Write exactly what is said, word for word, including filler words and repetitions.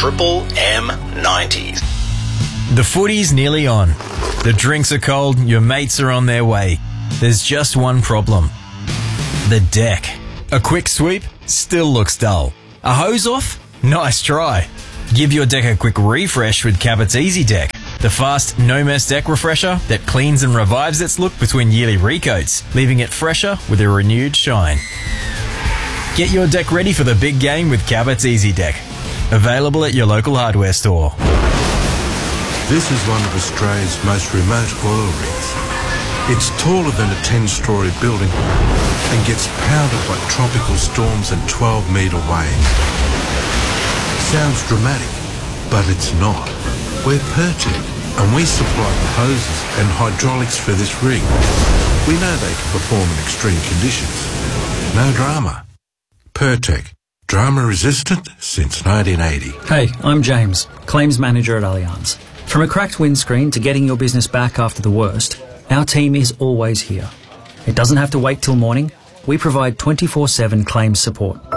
Triple M nineties. The footy's nearly on. The drinks are cold, your mates are on their way. There's just one problem. The deck. A quick sweep still looks dull. A hose off? Nice try. Give your deck a quick refresh with Cabot's Easy Deck, the fast, no-mess deck refresher that cleans and revives its look between yearly recoats, leaving it fresher with a renewed shine. Get your deck ready for the big game with Cabot's Easy Deck. Available at your local hardware store. This is one of Australia's most remote oil rigs. It's taller than a ten-storey building and gets pounded by tropical storms and twelve-metre waves. Sounds dramatic, but it's not. We're Pertec, and we supply the hoses and hydraulics for this rig. We know they can perform in extreme conditions. No drama. Pertec. Drama resistant since nineteen eighty. Hey, I'm James, Claims Manager at Allianz. From a cracked windscreen to getting your business back after the worst, our team is always here. It doesn't have to wait till morning. We provide twenty-four seven claims support.